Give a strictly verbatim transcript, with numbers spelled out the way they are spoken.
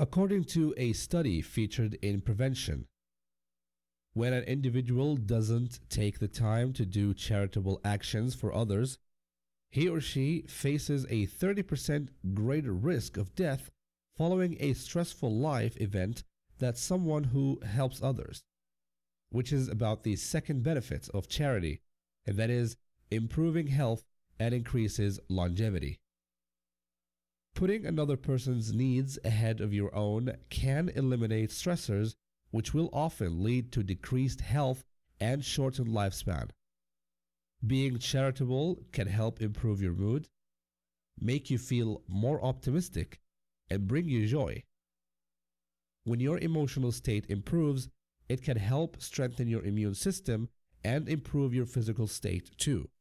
According to a study featured in Prevention, when an individual doesn't take the time to do charitable actions for others, he or she faces a thirty percent greater risk of death following a stressful life event than someone who helps others, which is about the second benefit of charity, and that is improving health and increases longevity. Putting another person's needs ahead of your own can eliminate stressors, which will often lead to decreased health and shortened lifespan. Being charitable can help improve your mood, make you feel more optimistic, and bring you joy. When your emotional state improves, it can help strengthen your immune system and improve your physical state too.